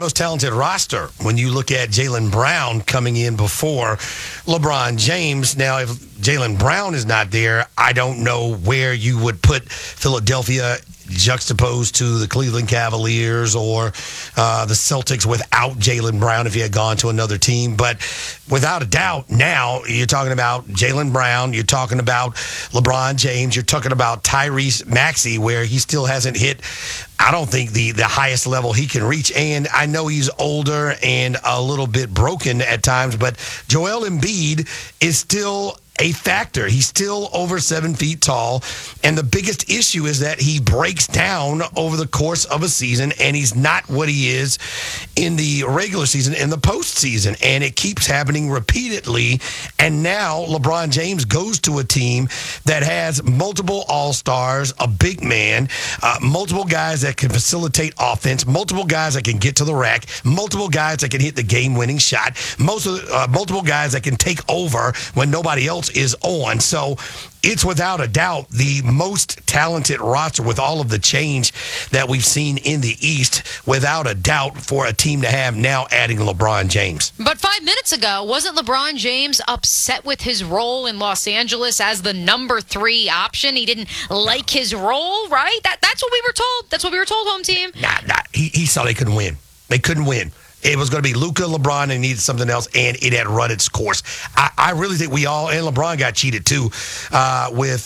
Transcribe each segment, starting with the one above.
most talented roster when you look at Jaylen Brown coming in before LeBron James. Now, if Jaylen Brown is not there, I don't know where you would put Philadelphia juxtaposed to the Cleveland Cavaliers or the Celtics without Jaylen Brown if he had gone to another team. But without a doubt, now you're talking about Jaylen Brown, you're talking about LeBron James, you're talking about Tyrese Maxey, where he still hasn't hit, I don't think, the highest level he can reach. And I know he's older and a little bit broken at times, but Joel Embiid is still a factor. He's still over 7 feet tall, and the biggest issue is that he breaks down over the course of a season, and he's not what he is in the regular season, in the postseason, and it keeps happening repeatedly. And now LeBron James goes to a team that has multiple all-stars, a big man, multiple guys that can facilitate offense, multiple guys that can get to the rack, multiple guys that can hit the game-winning shot, multiple guys that can take over when nobody else is on. So it's without a doubt the most talented roster with all of the change that we've seen in the East, without a doubt, for a team to have now adding LeBron James. But 5 minutes ago, wasn't LeBron James upset with his role in Los Angeles as the number 3 option? He didn't like his role, right? That's what we were told. That's what we were told, home team. He saw they couldn't win. They couldn't win. It was going to be Luka, LeBron, and needed something else, and it had run its course. I really think we all, and LeBron got cheated too, with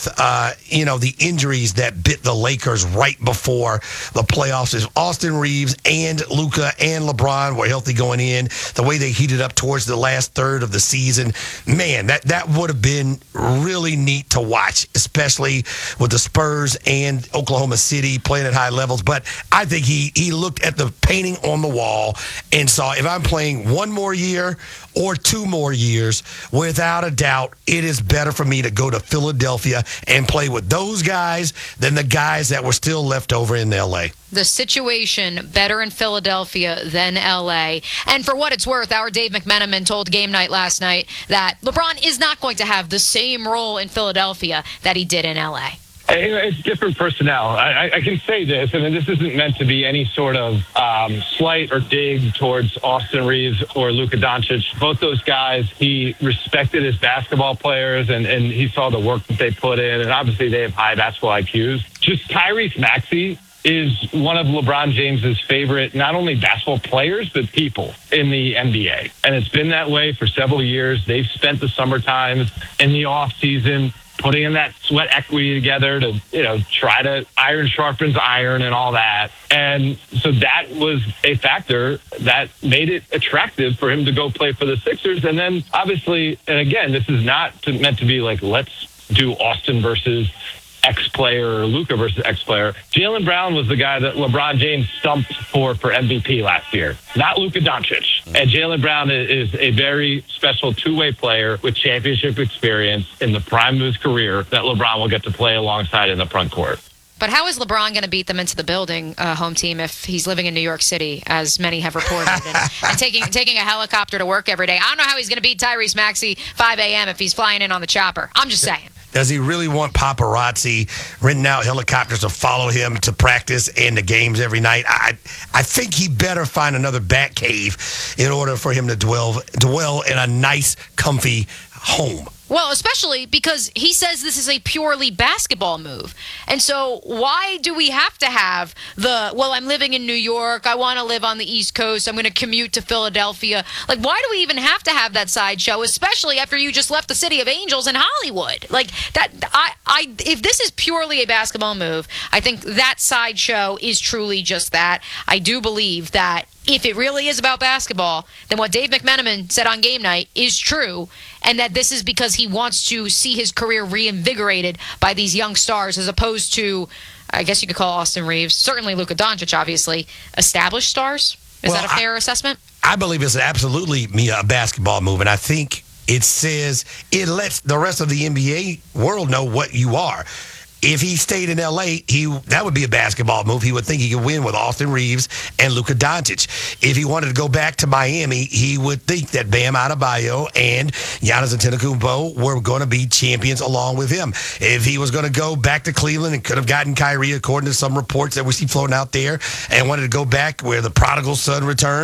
the injuries that bit the Lakers right before the playoffs. If Austin Reeves and Luka and LeBron were healthy going in, the way they heated up towards the last third of the season, man, that would have been really neat to watch, especially with the Spurs and Oklahoma City playing at high levels. But I think he looked at the painting on the wall and saw, if I'm playing one more year or 2 more years, without a doubt, it is better for me to go to Philadelphia and play with those guys than the guys that were still left over in L.A. The situation better in Philadelphia than L.A. And for what it's worth, our Dave McMenamin told Game Night last night that LeBron is not going to have the same role in Philadelphia that he did in L.A. It's different personnel. I can say this, and this isn't meant to be any sort of slight or dig towards Austin Reeves or Luka Doncic. Both those guys, he respected as basketball players, and he saw the work that they put in, and obviously they have high basketball IQs. Just Tyrese Maxey is one of LeBron James's favorite, not only basketball players, but people in the NBA. And it's been that way for several years. They've spent the summer times in the off season putting in that sweat equity together to, try to iron sharpens iron and all that. And so that was a factor that made it attractive for him to go play for the Sixers. And then obviously, and again, this is not meant to be like, let's do Austin versus X player or Luka versus X player. Jaylen Brown was the guy that LeBron James stumped for MVP last year, not Luka Doncic. And Jaylen Brown is a very special two-way player with championship experience in the prime of his career that LeBron will get to play alongside in the front court. But how is LeBron going to beat them into the building, home team, if he's living in New York City, as many have reported, and taking a helicopter to work every day? I don't know how he's going to beat Tyrese Maxey 5 a.m. if he's flying in on the chopper. I'm just saying. Does he really want paparazzi renting out helicopters to follow him to practice and the games every night? I think he better find another bat cave in order for him to dwell in a nice, comfy home. Well, especially because he says this is a purely basketball move. And so why do we have to have I'm living in New York, I want to live on the East Coast, I'm going to commute to Philadelphia. Like, why do we even have to have that sideshow, especially after you just left the City of Angels in Hollywood? Like, that, if this is purely a basketball move, I think that sideshow is truly just that. I do believe that if it really is about basketball, then what Dave McMenamin said on Game Night is true, and that this is because he wants to see his career reinvigorated by these young stars as opposed to, I guess you could call Austin Reeves, certainly Luka Doncic, obviously, established stars. Is that a fair assessment? I believe it's absolutely a basketball move, and I think it lets the rest of the NBA world know what you are. If he stayed in L.A., that would be a basketball move. He would think he could win with Austin Reeves and Luka Doncic. If he wanted to go back to Miami, he would think that Bam Adebayo and Giannis Antetokounmpo were going to be champions along with him. If he was going to go back to Cleveland and could have gotten Kyrie, according to some reports that we see floating out there, and wanted to go back where the prodigal son returned,